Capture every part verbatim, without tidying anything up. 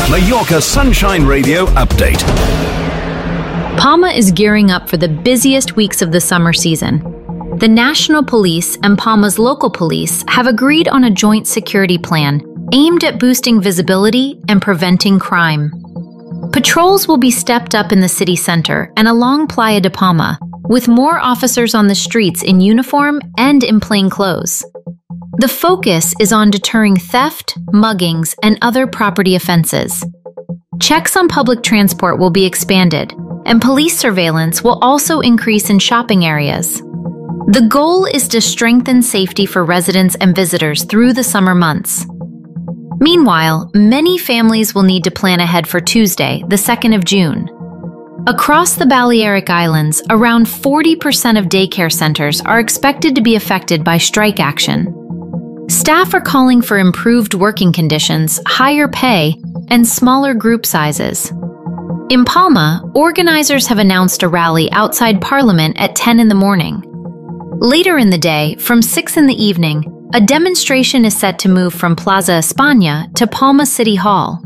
Mallorca Sunshine Radio update. Palma is gearing up for the busiest weeks of the summer season. The National Police and Palma's local police have agreed on a joint security plan aimed at boosting visibility and preventing crime. Patrols will be stepped up in the city center and along Playa de Palma, with more officers on the streets in uniform and in plain clothes. The focus is on deterring theft, muggings, and other property offenses. Checks on public transport will be expanded, and police surveillance will also increase in shopping areas. The goal is to strengthen safety for residents and visitors through the summer months. Meanwhile, many families will need to plan ahead for Tuesday, the second of June. Across the Balearic Islands, around forty percent of daycare centers are expected to be affected by strike action. Staff are calling for improved working conditions, higher pay, and smaller group sizes. In Palma, organizers have announced a rally outside Parliament at ten in the morning. Later in the day, from six in the evening, a demonstration is set to move from Plaza España to Palma City Hall.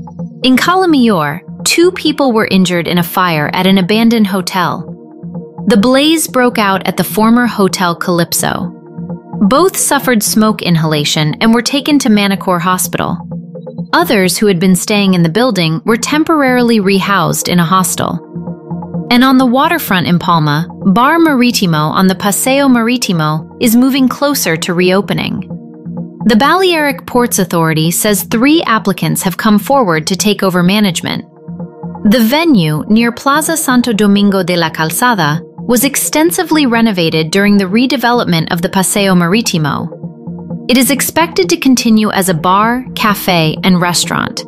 In Cala Mayor, two people were injured in a fire at an abandoned hotel. The blaze broke out at the former Hotel Calypso. Both suffered smoke inhalation and were taken to Manacor Hospital. Others who had been staying in the building were temporarily rehoused in a hostel. And on the waterfront in Palma, Bar Maritimo on the Paseo Maritimo is moving closer to reopening. The Balearic Ports Authority says three applicants have come forward to take over management. The venue, near Plaza Santo Domingo de la Calzada, was extensively renovated during the redevelopment of the Paseo Maritimo. It is expected to continue as a bar, cafe, and restaurant.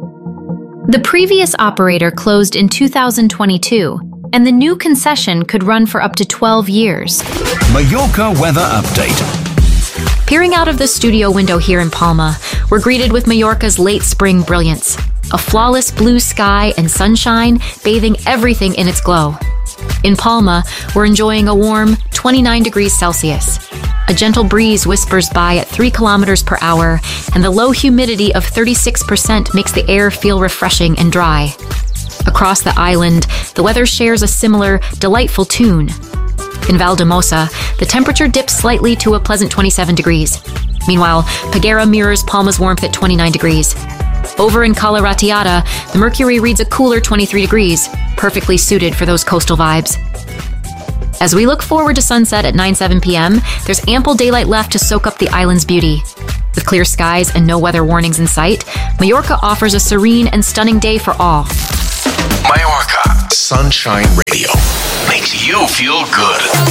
The previous operator closed in two thousand twenty-two, and the new concession could run for up to twelve years. Mallorca weather update. Peering out of the studio window here in Palma, we're greeted with Mallorca's late spring brilliance. A flawless blue sky and sunshine bathing everything in its glow. In Palma, we're enjoying a warm twenty-nine degrees Celsius. A gentle breeze whispers by at three kilometers per hour, and the low humidity of thirty-six percent makes the air feel refreshing and dry. Across the island, the weather shares a similar, delightful tune. In Valdemosa, the temperature dips slightly to a pleasant twenty-seven degrees. Meanwhile, Peguera mirrors Palma's warmth at twenty-nine degrees. Over in Cala Ratllada, the mercury reads a cooler twenty-three degrees, perfectly suited for those coastal vibes. As we look forward to sunset at nine seven p m, there's ample daylight left to soak up the island's beauty. With clear skies and no weather warnings in sight, Mallorca offers a serene and stunning day for all. Mallorca Sunshine Radio makes you feel good.